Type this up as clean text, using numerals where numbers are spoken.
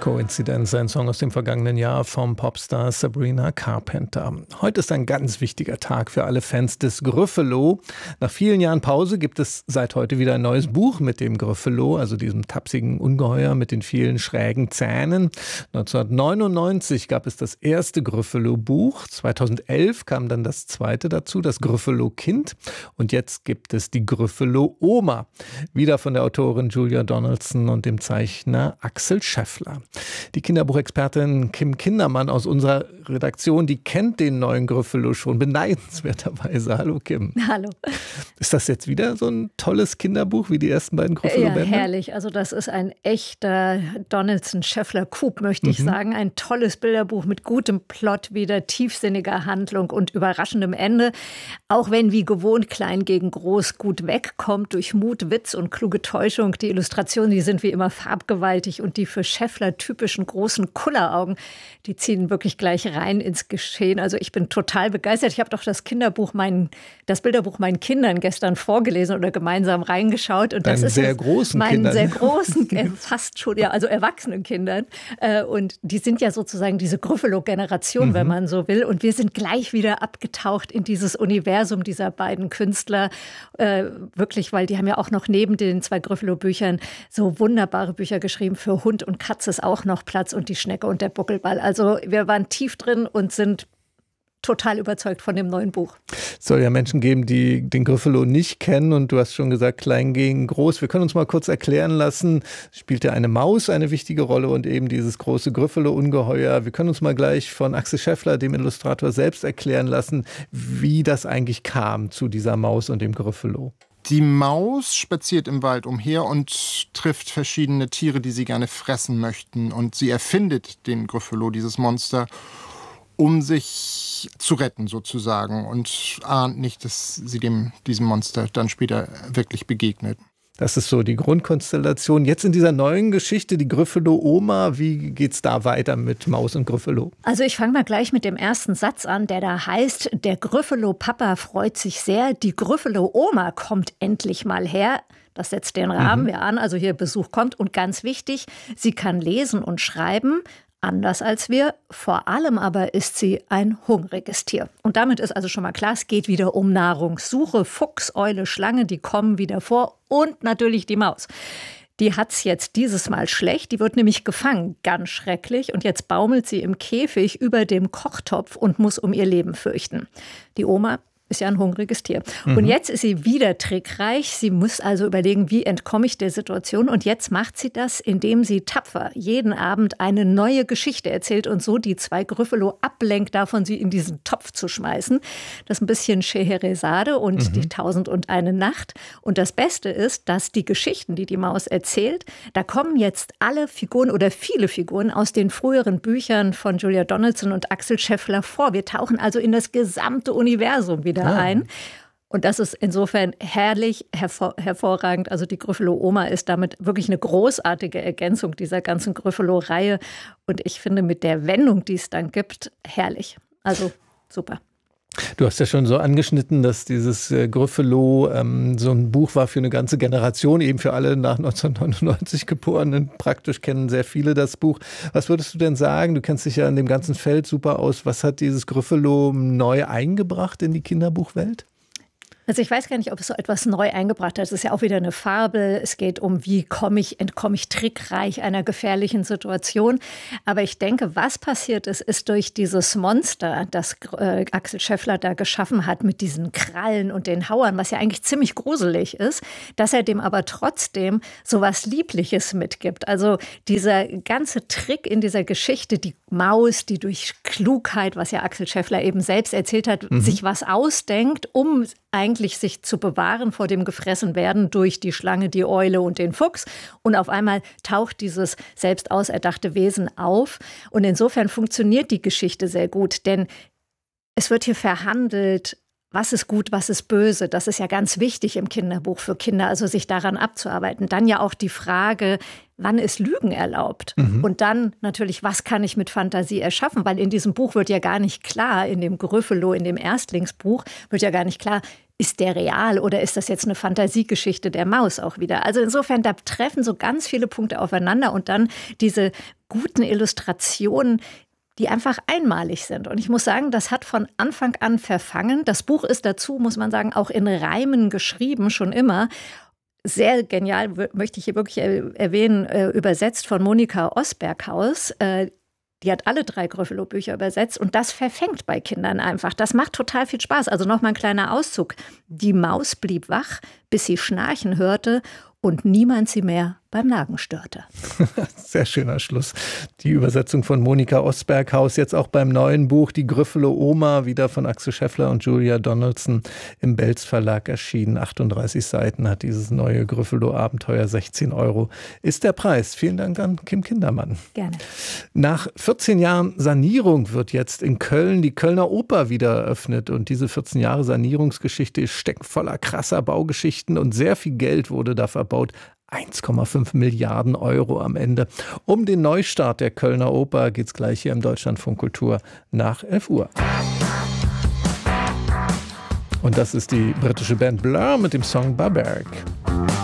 Coincidence, ein Song aus dem vergangenen Jahr vom Popstar Sabrina Carpenter. Heute ist ein ganz wichtiger Tag für alle Fans des Gryffalo. Nach vielen Jahren Pause gibt es seit heute wieder ein neues Buch mit dem Gryffalo, also diesem tapsigen Ungeheuer mit den vielen schrägen Zähnen. 1999 gab es das erste Gryffalo-Buch, 2011 kam dann das zweite dazu, das Gryffalo-Kind, und jetzt gibt es die Gryffalo-Oma, wieder von der Autorin Julia Donaldson und dem Zeichner Axel Scheffler. Die Kinderbuchexpertin Kim Kindermann aus unserer Redaktion, die kennt den neuen Gryffalo schon beneidenswerterweise. Hallo Kim. Hallo. Ist das jetzt wieder so ein tolles Kinderbuch wie die ersten beiden Gryffalo-Bände? Ja, herrlich. Also das ist ein echter Donaldson-Scheffler-Coup, möchte ich sagen. Ein tolles Bilderbuch mit gutem Plot, wieder tiefsinniger Handlung und überraschendem Ende. Auch wenn wie gewohnt Klein gegen Groß gut wegkommt durch Mut, Witz und kluge Täuschung. Die Illustrationen, die sind wie immer farbgewaltig und die für Scheffler typischen großen Kulleraugen, die ziehen wirklich gleich rein ins Geschehen. Also ich bin total begeistert. Ich habe doch das Bilderbuch meinen Kindern gestern vorgelesen oder gemeinsam reingeschaut. Und das ist sehr großen Kindern. Sehr großen, fast schon, ja, also erwachsenen Kindern. Und die sind ja sozusagen diese Gryffalo-Generation, wenn man so will. Und wir sind gleich wieder abgetaucht in dieses Universum dieser beiden Künstler. Wirklich, weil die haben ja auch noch neben den 2 Gryffalo-Büchern so wunderbare Bücher geschrieben. Für Hund und Katze ist auch noch Platz und die Schnecke und der Buckelball. Also wir waren tief drin und sind total überzeugt von dem neuen Buch. Es soll ja Menschen geben, die den Gryffalo nicht kennen, und du hast schon gesagt, klein gegen groß. Wir können uns mal kurz erklären lassen, spielt ja eine Maus eine wichtige Rolle und eben dieses große Gryffalo-Ungeheuer. Wir können uns mal gleich von Axel Scheffler, dem Illustrator, selbst erklären lassen, wie das eigentlich kam zu dieser Maus und dem Gryffalo. Die Maus spaziert im Wald umher und trifft verschiedene Tiere, die sie gerne fressen möchten. Und sie erfindet den Gryffalo, dieses Monster, um sich zu retten sozusagen, und ahnt nicht, dass sie diesem Monster dann später wirklich begegnet. Das ist so die Grundkonstellation. Jetzt in dieser neuen Geschichte, die Gryffalo-Oma, wie geht's da weiter mit Maus und Gryffalo? Also ich fange mal gleich mit dem ersten Satz an, der da heißt: Der Gryffalo-Papa freut sich sehr, die Gryffalo-Oma kommt endlich mal her. Das setzt den Rahmen ja an, also hier Besuch kommt. Und ganz wichtig, sie kann lesen und schreiben, anders als wir. Vor allem aber ist sie ein hungriges Tier. Und damit ist also schon mal klar, es geht wieder um Nahrungssuche. Fuchs, Eule, Schlange, die kommen wieder vor. Und natürlich die Maus. Die hat's jetzt dieses Mal schlecht. Die wird nämlich gefangen. Ganz schrecklich. Und jetzt baumelt sie im Käfig über dem Kochtopf und muss um ihr Leben fürchten. Die Oma ist ja ein hungriges Tier. Und jetzt ist sie wieder trickreich. Sie muss also überlegen, wie entkomme ich der Situation. Und jetzt macht sie das, indem sie tapfer jeden Abend eine neue Geschichte erzählt und so die 2 Gryffalo ablenkt davon, sie in diesen Topf zu schmeißen. Das ist ein bisschen Scheherazade und die 1001 Nacht. Und das Beste ist, dass die Geschichten, die die Maus erzählt, da kommen jetzt alle Figuren oder viele Figuren aus den früheren Büchern von Julia Donaldson und Axel Scheffler vor. Wir tauchen also in das gesamte Universum wieder ein. Und das ist insofern herrlich, hervorragend. Also die Gryffalo-Oma ist damit wirklich eine großartige Ergänzung dieser ganzen Gryffalo-Reihe. Und ich finde, mit der Wendung, die es dann gibt, herrlich. Also super. Du hast ja schon so angeschnitten, dass dieses Gryffalo so ein Buch war für eine ganze Generation, eben für alle nach 1999 Geborenen. Praktisch kennen sehr viele das Buch. Was würdest du denn sagen? Du kennst dich ja in dem ganzen Feld super aus. Was hat dieses Gryffalo neu eingebracht in die Kinderbuchwelt? Also ich weiß gar nicht, ob es so etwas neu eingebracht hat. Es ist ja auch wieder eine Fabel. Es geht um, wie entkomme ich trickreich einer gefährlichen Situation. Aber ich denke, was passiert ist, ist durch dieses Monster, das Axel Scheffler da geschaffen hat mit diesen Krallen und den Hauern, was ja eigentlich ziemlich gruselig ist, dass er dem aber trotzdem so was Liebliches mitgibt. Also dieser ganze Trick in dieser Geschichte, die Maus, die durch Klugheit, was ja Axel Scheffler eben selbst erzählt hat, sich was ausdenkt, um eigentlich sich zu bewahren vor dem Gefressenwerden durch die Schlange, die Eule und den Fuchs. Und auf einmal taucht dieses selbst auserdachte Wesen auf. Und insofern funktioniert die Geschichte sehr gut, denn es wird hier verhandelt, was ist gut, was ist böse. Das ist ja ganz wichtig im Kinderbuch für Kinder, also sich daran abzuarbeiten. Dann ja auch die Frage, wann ist Lügen erlaubt? Und dann natürlich, was kann ich mit Fantasie erschaffen? Weil in diesem Buch wird ja gar nicht klar, in dem Gryffalo, in dem Erstlingsbuch, wird ja gar nicht klar, ist der real oder ist das jetzt eine Fantasiegeschichte der Maus auch wieder? Also insofern, da treffen so ganz viele Punkte aufeinander und dann diese guten Illustrationen, die einfach einmalig sind. Und ich muss sagen, das hat von Anfang an verfangen. Das Buch ist dazu, muss man sagen, auch in Reimen geschrieben, schon immer. Sehr genial, möchte ich hier wirklich erwähnen, übersetzt von Monika Osberghaus. Die hat alle 3 Gryffalo-Bücher übersetzt und das verfängt bei Kindern einfach. Das macht total viel Spaß. Also nochmal ein kleiner Auszug. Die Maus blieb wach, bis sie Schnarchen hörte und niemand sie mehr beim Nagen störte. Sehr schöner Schluss. Die Übersetzung von Monika Osberghaus, jetzt auch beim neuen Buch Die Gryffalo-Oma, wieder von Axel Scheffler und Julia Donaldson im Belz Verlag erschienen. 38 Seiten hat dieses neue Gryffalo-Abenteuer, 16 € ist der Preis. Vielen Dank an Kim Kindermann. Gerne. Nach 14 Jahren Sanierung wird jetzt in Köln die Kölner Oper wieder eröffnet. Und diese 14 Jahre Sanierungsgeschichte steckt voller krasser Baugeschichten und sehr viel Geld wurde da verbaut. 1,5 Milliarden € am Ende. Um den Neustart der Kölner Oper geht es gleich hier im Deutschlandfunk Kultur nach 11 Uhr. Und das ist die britische Band Blur mit dem Song Barbaric.